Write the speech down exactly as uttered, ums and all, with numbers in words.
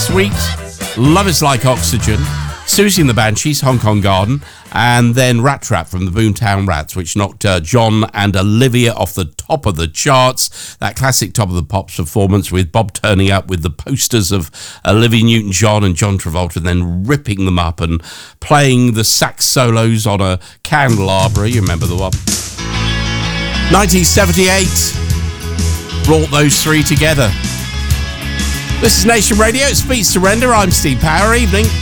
Sweet, Love Is Like Oxygen, Susie and the Banshees, Hong Kong Garden, and then Rat Trap from the Boomtown Rats, which knocked uh, John and Olivia off the top of the charts. That classic Top of the Pops performance with Bob turning up with the posters of Olivia Newton-John and John Travolta, and then ripping them up and playing the sax solos on a candelabra. You remember the one? nineteen seventy-eight brought those three together. This is Nation Radio. It's Beat Surrender. I'm Steve Power. Evening.